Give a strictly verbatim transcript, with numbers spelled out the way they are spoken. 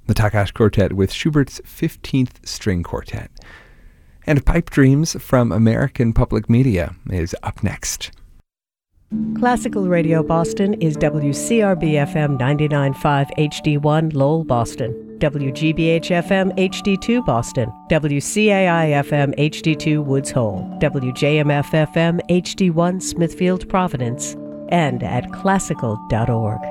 the Takash Quartet with Schubert's fifteenth String Quartet. And Pipe Dreams from American Public Media is up next. Classical Radio Boston is W C R B F M ninety-nine point five H D one Lowell, Boston, W G B H F M H D two Boston, W C A I F M H D two Woods Hole, W J M F F M H D one Smithfield, Providence, and at classical dot org.